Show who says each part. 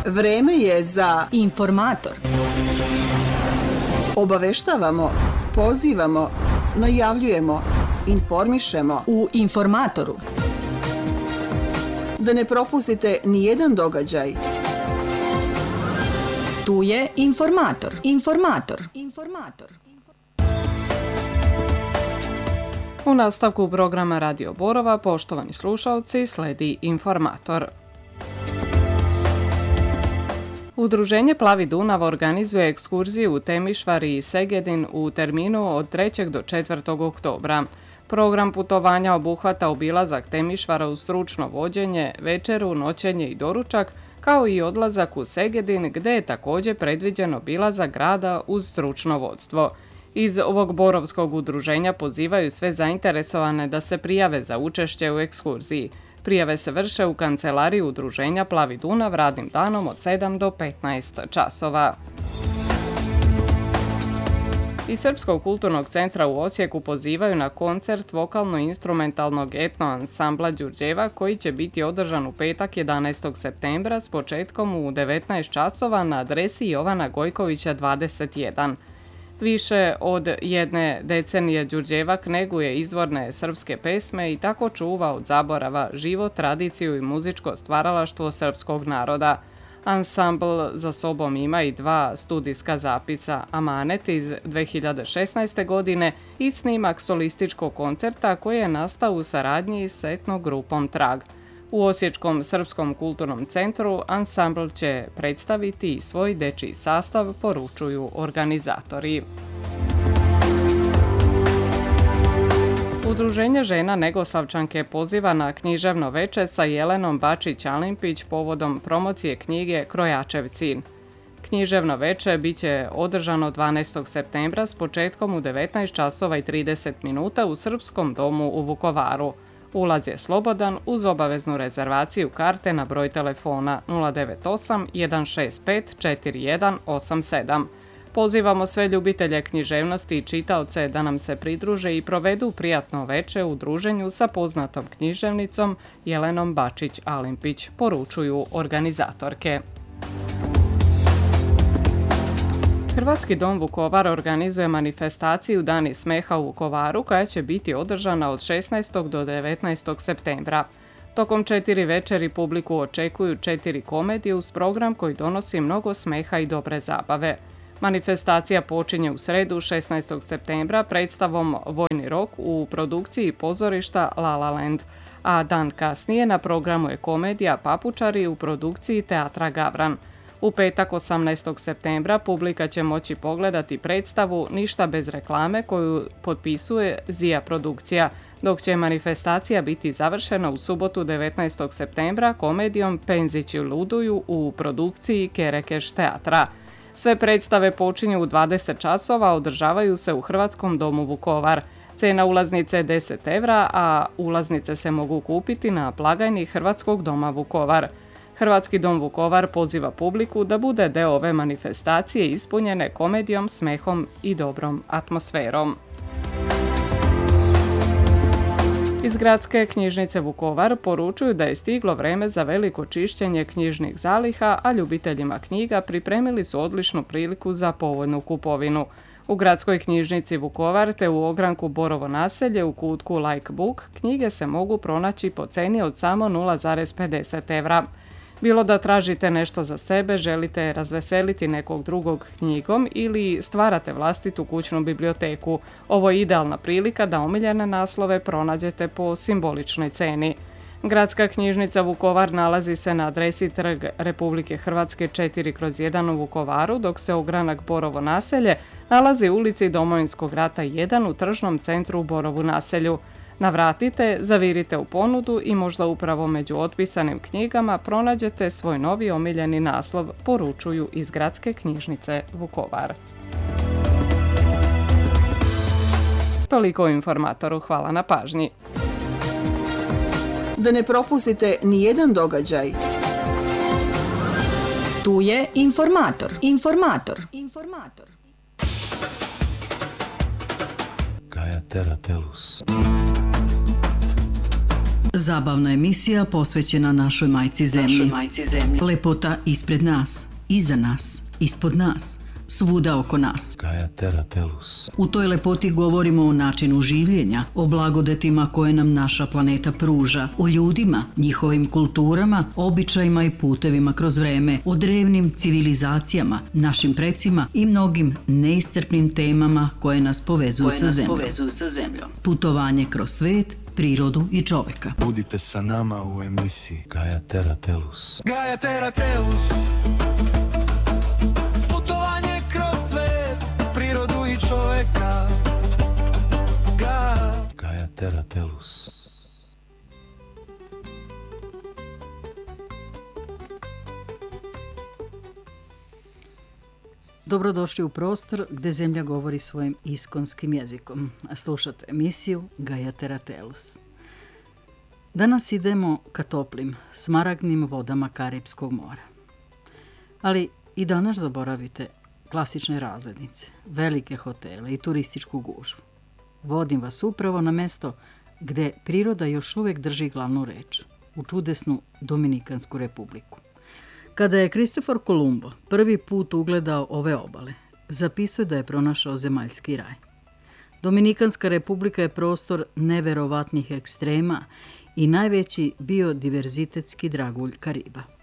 Speaker 1: Vreme je za
Speaker 2: Informator.
Speaker 1: Obaveštavamo, pozivamo, najavljujemo, informišemo
Speaker 2: U Informatoru.
Speaker 1: da ne propustite nijedan događaj.
Speaker 2: Tu je Informator. Informator.
Speaker 3: U nastavku programa Radio Borova, poštovani slušalci, sledi Informator. Udruženje Plavi Dunav organizuje ekskurziju u Temišvar i Segedin u terminu od 3. do 4. oktobra. Program putovanja obuhvata obilazak Temišvara uz stručno vođenje, večeru, noćenje i doručak, kao i odlazak u Segedin gdje je također predviđen obilazak grada uz stručno vodstvo. Iz ovog borovskog udruženja pozivaju sve zainteresovane da se prijave za učešće u ekskurziji. Prijave se vrše u kancelariji udruženja Plavi Dunav radnim danom od 7 do 15 časova. Iz Srpskog kulturnog centra u Osijeku pozivaju na koncert vokalno-instrumentalnog etno ansambla Đurđeva koji će biti održan u petak 11. septembra s početkom u 19 časova na adresi Jovana Gojkovića 21. Više od jedne decenije Đurđevak neguje izvorne srpske pesme i tako čuva od zaborava život, tradiciju i muzičko stvaralaštvo srpskog naroda. Ansambl za sobom ima i 2 studijska zapisa, Amanet iz 2016. godine i snimak solističkog koncerta koji je nastao u saradnji s etno grupom Trag. U Osječkom Srpskom kulturnom centru ansambl će predstaviti i svoj dečiji sastav, poručuju organizatori. Udruženje žena Negoslavčanke poziva na književno veče sa Jelenom Bačić-Alimpić povodom promocije knjige Krojačev sin. Književno veče bit će održano 12. septembra s početkom u 19 časova i 30 minuta u Srpskom domu u Vukovaru. Ulaz je slobodan uz obaveznu rezervaciju karte na broj telefona 098 165 4187. Pozivamo sve ljubitelje književnosti i čitaoce da nam se pridruže i provedu prijatno veče u druženju sa poznatom književnicom Jelenom Bačić-Alimpić, poručuju organizatorke. Hrvatski dom Vukovar organizuje manifestaciju Dani smeha u Vukovaru koja će biti održana od 16. do 19. septembra. Tokom 4 večeri publiku očekuju 4 komedije uz program koji donosi mnogo smeha i dobre zabave. Manifestacija počinje u sredu 16. septembra predstavom Vojni rok u produkciji pozorišta La La Land, a dan kasnije na programu je komedija Papučari u produkciji Teatra Gavran. U petak 18. septembra publika će moći pogledati predstavu Ništa bez reklame koju potpisuje Zija produkcija, dok će manifestacija biti završena u subotu 19. septembra komedijom Penzići luduju u produkciji Kerekeš teatra. Sve predstave počinju u 20 časova, održavaju se u Hrvatskom domu Vukovar. Cena ulaznice je 10 evra, a ulaznice se mogu kupiti na blagajni Hrvatskog doma Vukovar. Hrvatski dom Vukovar poziva publiku da bude deo ove manifestacije ispunjene komedijom, smehom i dobrom atmosferom. Iz Gradske knjižnice Vukovar poručuju da je stiglo vreme za veliko čišćenje knjižnih zaliha, a ljubiteljima knjiga pripremili su odličnu priliku za povoljnu kupovinu. U Gradskoj knjižnici Vukovar te u ogranku Borovo naselje u kutku Like Book knjige se mogu pronaći po ceni od samo 0,50 evra. Bilo da tražite nešto za sebe, želite razveseliti nekog drugog knjigom ili stvarate vlastitu kućnu biblioteku, ovo je idealna prilika da omiljene naslove pronađete po simboličnoj ceni. Gradska knjižnica Vukovar nalazi se na adresi Trg Republike Hrvatske 4/1 u Vukovaru, dok se ogranak Borovo naselje nalazi u ulici Domovinskog rata 1 u tržnom centru u Borovu naselju. Navratite, zavirite u ponudu i možda upravo među otpisanim knjigama pronađete svoj novi omiljeni naslov, poručuju iz Gradske knjižnice Vukovar. Toliko o Informatoru, hvala na pažnji.
Speaker 1: Da ne propustite nijedan događaj.
Speaker 2: Tu je Informator.
Speaker 4: Gaia Terra Tellus. Zabavna emisija posvećena našoj majci zemlji. Lepota ispred nas, iza nas, ispod nas, svuda oko nas.
Speaker 5: Gaia Terra Tellus.
Speaker 4: U toj lepoti govorimo o načinu življenja, o blagodetima koje nam naša planeta pruža, o ljudima, njihovim kulturama, običajima i putevima kroz vreme, o drevnim civilizacijama, našim precima i mnogim neiscrpnim temama koje nas povezuju sa zemljom. Putovanje kroz svet, prirodu i čoveka.
Speaker 5: Budite sa nama u emisiji Gaia Terra Tellus. Gaia Terra Tellus. Putovanje kroz svet, prirodu i čoveka. Gaia Terra Tellus.
Speaker 4: Dobrodošli u prostor gde zemlja govori svojim iskonskim jezikom. Slušate emisiju Gaia Terra Tellus. Danas idemo ka toplim, smaragdnim vodama Karipskog mora. Ali i danas zaboravite klasične razglednice, velike hotele i turističku gužvu. Vodim vas upravo na mesto gde priroda još uvek drži glavnu reč, u čudesnu Dominikansku republiku. Kada je Kristofor Kolumbo prvi put ugledao ove obale, zapisuje da je pronašao zemaljski raj. Dominikanska republika je prostor neverovatnih ekstrema i najveći biodiverzitetski dragulj Kariba.